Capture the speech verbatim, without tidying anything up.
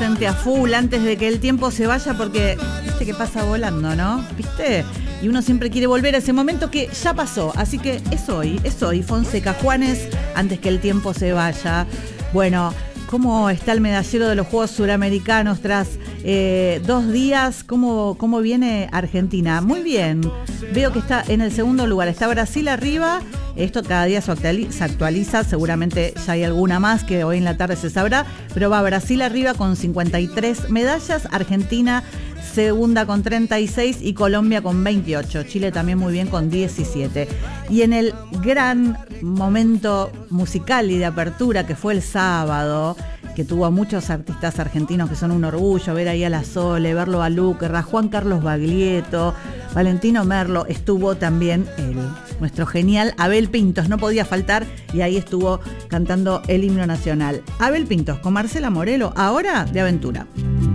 nuevamente a full antes de que el tiempo se vaya, porque viste que pasa volando, ¿no? ¿Viste? Y uno siempre quiere volver a ese momento que ya pasó. Así que es hoy, es hoy. Fonseca Juanes, antes que el tiempo se vaya. Bueno, ¿cómo está el medallero de los Juegos Suramericanos tras eh, dos días? ¿Cómo, ¿Cómo viene Argentina? Muy bien. Veo que está en el segundo lugar. Está Brasil arriba. Esto cada día se actualiza, se actualiza. Seguramente ya hay alguna más que hoy en la tarde se sabrá. Pero va Brasil arriba con cincuenta y tres medallas. Argentina segunda con treinta y seis y Colombia con veintiocho. Chile también muy bien con diecisiete. Y en el gran momento musical y de apertura que fue el sábado, que tuvo a muchos artistas argentinos que son un orgullo, ver ahí a La Sole, verlo a Luque, a Juan Carlos Baglietto, Valentino Merlo, estuvo también el, nuestro genial Abel Pintos, no podía faltar, y ahí estuvo cantando el himno nacional. Abel Pintos con Marcela Morelo, ahora de aventura.